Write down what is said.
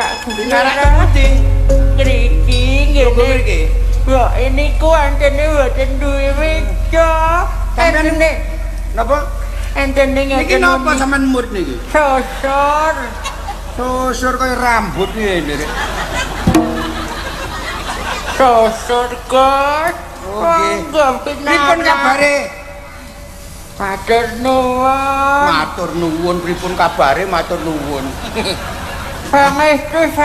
tak Ngarep pundi? Ngriki Tunggu ngene. mriki. Mbok niku antene mboten duwe weca. Sampeyan napa? Entene Niki ngeten. napa sampean mut niki? Sosor. Susur kaya rambut ngene rek. Sosor Gus. Oh, nggih. Pripun Pripun kabare? Matur nuwun. Matur nuwun, pripun kabare? Matur nuwun. Pangestu